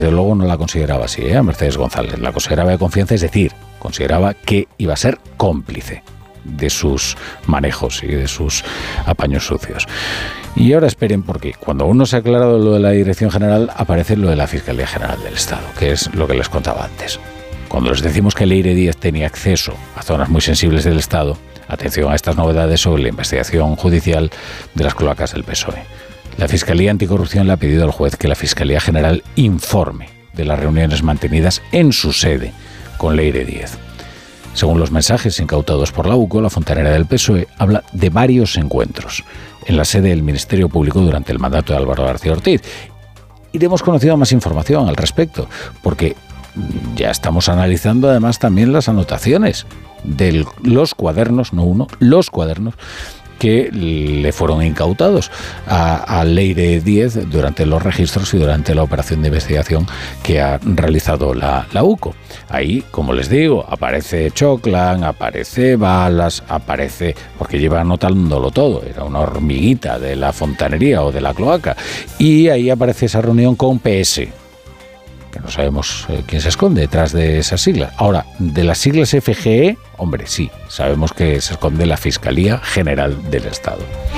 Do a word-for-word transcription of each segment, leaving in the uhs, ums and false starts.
Desde luego no la consideraba así, ¿eh? Mercedes González. La consideraba de confianza, es decir, consideraba que iba a ser cómplice de sus manejos y de sus apaños sucios. Y ahora esperen, porque cuando uno se ha aclarado lo de la Dirección General, aparece lo de la Fiscalía General del Estado, que es lo que les contaba antes. Cuando les decimos que Leire Díez tenía acceso a zonas muy sensibles del Estado, atención a estas novedades sobre la investigación judicial de las cloacas del P S O E. La Fiscalía Anticorrupción le ha pedido al juez que la Fiscalía General informe de las reuniones mantenidas en su sede con Leire Díez. Según los mensajes incautados por la U C O, la fontanera del P S O E habla de varios encuentros en la sede del Ministerio Público durante el mandato de Álvaro García Ortiz. Iremos conociendo más información al respecto, porque ya estamos analizando además también las anotaciones de los cuadernos, no uno, los cuadernos que le fueron incautados a, a Leire Díez durante los registros y durante la operación de investigación que ha realizado la, la U C O. Ahí, como les digo, aparece Choclan, aparece Balas, aparece, porque lleva anotándolo todo, era una hormiguita de la fontanería o de la cloaca, y ahí aparece esa reunión con P S, que no sabemos eh, quién se esconde detrás de esas siglas. Ahora, de las siglas F G E, hombre, sí, sabemos que se esconde la Fiscalía General del Estado.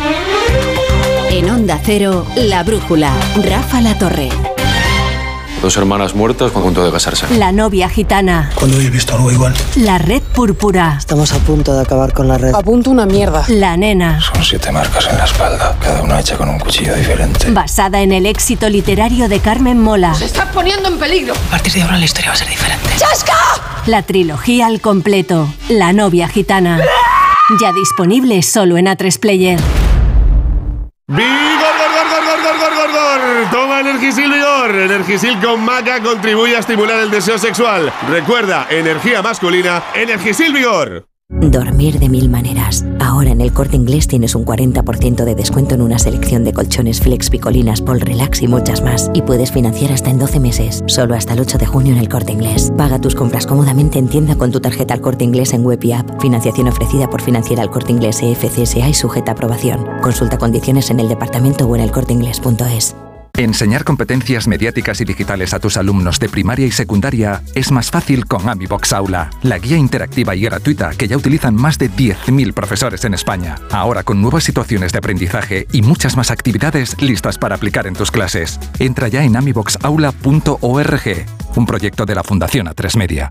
En Onda Cero, La Brújula, Rafa La Torre. Dos hermanas muertas con punto de casarse. La novia gitana. ¿Cuándo habéis visto algo igual? La red púrpura. Estamos a punto de acabar con la red. A punto una mierda. La nena. Son siete marcas en la espalda, cada una hecha con un cuchillo diferente. Basada en el éxito literario de Carmen Mola. ¡Se está poniendo en peligro! A partir de ahora la historia va a ser diferente. ¡Chasca! La trilogía al completo. La novia gitana. Ya disponible solo en A tres Player. ¡Vigor, gor, gor, gor, gor, gor, gor, gor! Toma Energisil Vigor. Energisil con maca contribuye a estimular el deseo sexual. Recuerda, energía masculina, Energisil Vigor. Dormir de mil maneras. Ahora en el Corte Inglés tienes un cuarenta por ciento de descuento en una selección de colchones Flex, Picolinas, Pol Relax y muchas más. Y puedes financiar hasta en doce meses. Solo hasta el ocho de junio en el Corte Inglés. Paga tus compras cómodamente en tienda con tu tarjeta al Corte Inglés en web y app. Financiación ofrecida por Financiera al Corte Inglés E F C S A y sujeta a aprobación. Consulta condiciones en el departamento o en el corte inglés punto es. Enseñar competencias mediáticas y digitales a tus alumnos de primaria y secundaria es más fácil con AmiBox Aula, la guía interactiva y gratuita que ya utilizan más de diez mil profesores en España. Ahora con nuevas situaciones de aprendizaje y muchas más actividades listas para aplicar en tus clases. Entra ya en amibox aula punto org, un proyecto de la Fundación A tres Media.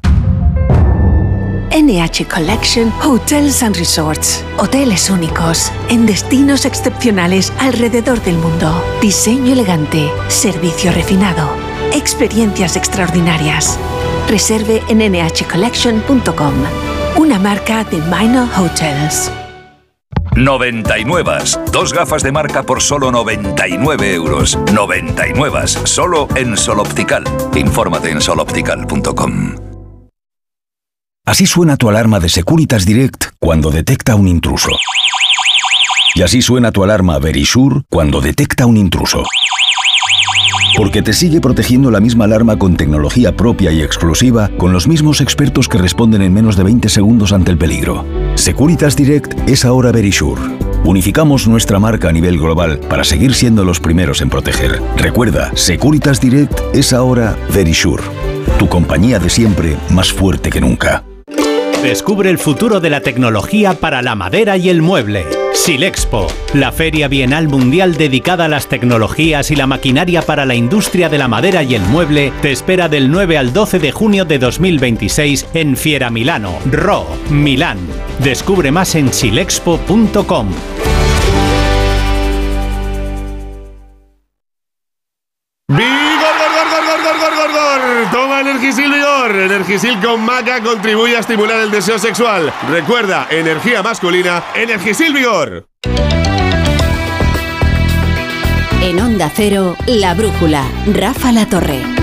N H Collection Hotels and Resorts. Hoteles únicos, en destinos excepcionales alrededor del mundo. Diseño elegante, servicio refinado, experiencias extraordinarias. Reserve en ene hache collection punto com, una marca de Minor Hotels. noventa y nueve. Dos gafas de marca por solo noventa y nueve euros. noventa y nueve. Solo en Sol Optical. Infórmate en sol optical punto com. Así suena tu alarma de Securitas Direct cuando detecta un intruso. Y así suena tu alarma Verisure cuando detecta un intruso. Porque te sigue protegiendo la misma alarma con tecnología propia y exclusiva, con los mismos expertos que responden en menos de veinte segundos ante el peligro. Securitas Direct es ahora Verisure. Unificamos nuestra marca a nivel global para seguir siendo los primeros en proteger. Recuerda, Securitas Direct es ahora Verisure. Tu compañía de siempre, más fuerte que nunca. Descubre el futuro de la tecnología para la madera y el mueble. Silexpo, la feria bienal mundial dedicada a las tecnologías y la maquinaria para la industria de la madera y el mueble, te espera del nueve al doce de junio de dos mil veintiséis en Fiera Milano, Ro, Milán. Descubre más en silexpo punto com. Toma Energisil Vigor. Energisil con maca contribuye a estimular el deseo sexual. Recuerda, energía masculina, Energisil Vigor. En Onda Cero, La Brújula, Rafa La Torre.